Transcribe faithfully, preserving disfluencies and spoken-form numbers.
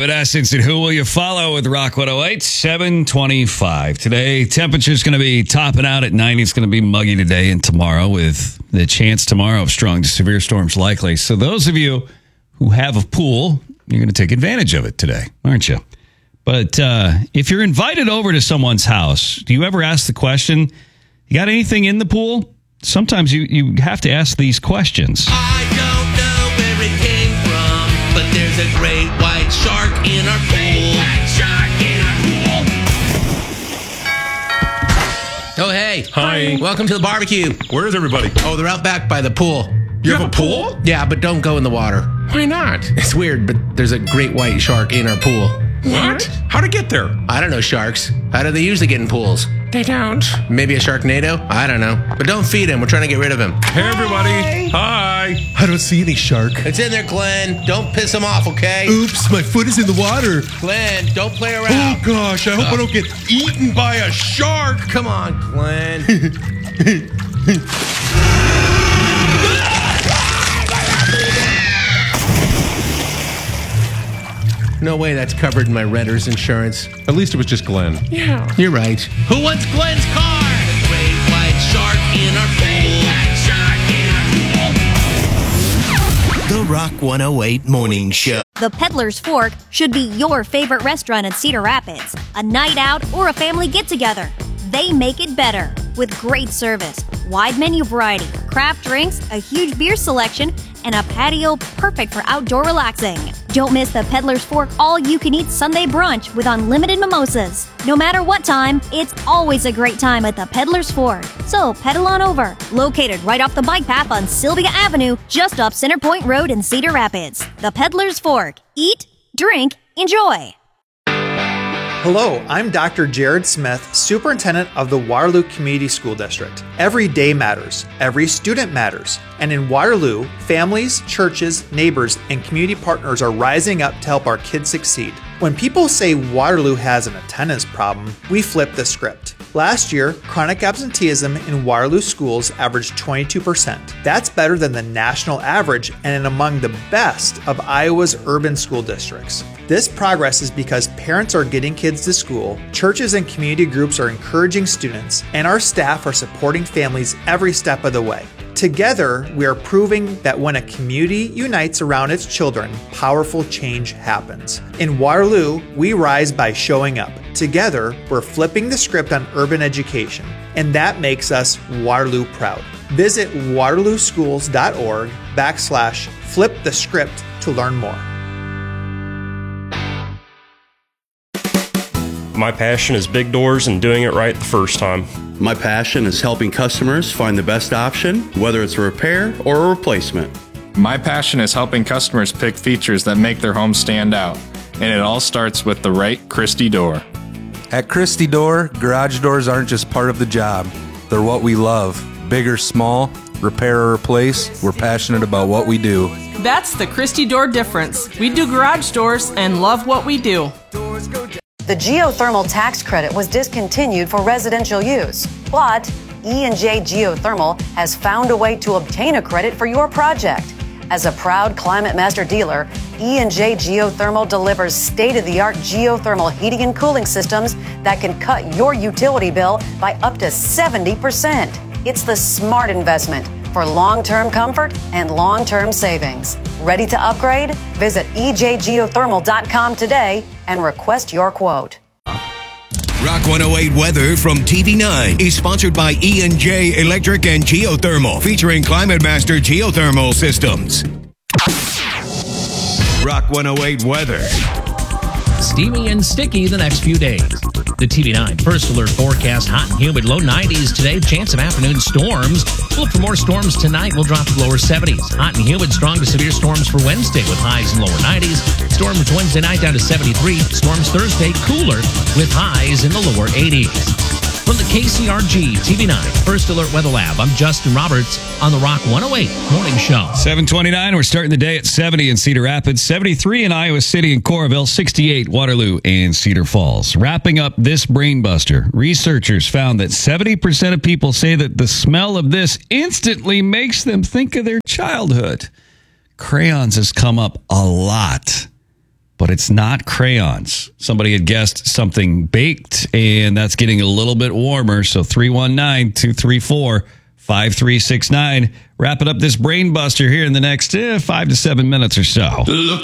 Evanescence and Who Will You Follow with Rock one oh eight, seven twenty-five. Today, temperature's going to be topping out at ninety. It's going to be muggy today and tomorrow with the chance tomorrow of strong to severe storms likely. So those of you who have a pool, you're going to take advantage of it today, aren't you? But uh, if you're invited over to someone's house, do you ever ask the question, you got anything in the pool? Sometimes you, you have to ask these questions. I don't know where it came from, but there's a great white shark in our pool. White shark in our pool. Oh, hey. Hi. Welcome to the barbecue. Where is everybody? Oh, they're out back by the pool. You have a pool? Yeah, but don't go in the water. Why not? It's weird, but there's a great white shark in our pool. What? How'd it get there? I don't know, sharks. How do they usually get in pools? They don't. Maybe a Sharknado? I don't know. But don't feed him. We're trying to get rid of him. Hey, everybody. Hi. I don't see any shark. It's in there, Glenn. Don't piss him off, okay? Oops, my foot is in the water. Glenn, don't play around. Oh, gosh, I hope Uh, I don't get eaten by a shark. Come on, Glenn. No way that's covered in my renter's insurance. At least it was just Glenn. Yeah. You're right. Who wants Glenn's car? The great white shark in our pool. The Rock one oh eight Morning Show. The Peddler's Fork should be your favorite restaurant in Cedar Rapids. A night out or a family get-together. They make it better with great service, wide menu variety, craft drinks, a huge beer selection, and a patio perfect for outdoor relaxing. Don't miss the Peddler's Fork all-you-can-eat Sunday brunch with unlimited mimosas. No matter what time, it's always a great time at the Peddler's Fork. So pedal on over. Located right off the bike path on Sylvia Avenue, just up Center Point Road in Cedar Rapids. The Peddler's Fork. Eat, drink, enjoy. Hello, I'm Doctor Jared Smith, Superintendent of the Waterloo Community School District. Every day matters. Every student matters. And in Waterloo, families, churches, neighbors, and community partners are rising up to help our kids succeed. When people say Waterloo has an attendance problem, we flip the script. Last year, chronic absenteeism in Waterloo schools averaged twenty-two percent. That's better than the national average and among the best of Iowa's urban school districts. This progress is because parents are getting kids to school, churches and community groups are encouraging students, and our staff are supporting families every step of the way. Together, we are proving that when a community unites around its children, powerful change happens. In Waterloo, we rise by showing up. Together, we're flipping the script on urban education, and that makes us Waterloo proud. Visit waterlooschools.org backslash flip the script to learn more. My passion is big doors and doing it right the first time. My passion is helping customers find the best option, whether it's a repair or a replacement. My passion is helping customers pick features that make their home stand out. And it all starts with the right Christie door. At Christie Door, garage doors aren't just part of the job. They're what we love. Big or small, repair or replace, we're passionate about what we do. That's the Christie Door difference. We do garage doors and love what we do. The geothermal tax credit was discontinued for residential use, but E and J Geothermal has found a way to obtain a credit for your project. As a proud Climate Master dealer, E and J Geothermal delivers state-of-the-art geothermal heating and cooling systems that can cut your utility bill by up to seventy percent. It's the smart investment for long-term comfort and long-term savings. Ready to upgrade? Visit E J geothermal dot com today and request your quote. Rock one oh eight Weather from T V nine is sponsored by E and J Electric and Geothermal, featuring Climate Master Geothermal Systems. Rock one oh eight Weather. Steamy and sticky the next few days. The T V nine First Alert forecast, hot and humid, low nineties today, chance of afternoon storms. Look for more storms tonight. We'll drop to lower seventies. Hot and humid, strong to severe storms for Wednesday with highs in lower nineties. Storms Wednesday night down to seventy-three. Storms Thursday cooler with highs in the lower eighties. From the K C R G T V nine First Alert Weather Lab, I'm Justin Roberts on the Rock one oh eight Morning Show. seven twenty-nine, we're starting the day at seventy in Cedar Rapids, seventy-three in Iowa City and Coralville, sixty-eight Waterloo and Cedar Falls. Wrapping up this brainbuster, researchers found that seventy percent of people say that the smell of this instantly makes them think of their childhood. Crayons has come up a lot, but but it's not crayons. Somebody had guessed something baked, and that's getting a little bit warmer. So three one nine, two three four, five three six nine. Wrapping up this brain buster here in the next eh, five to seven minutes or so. Look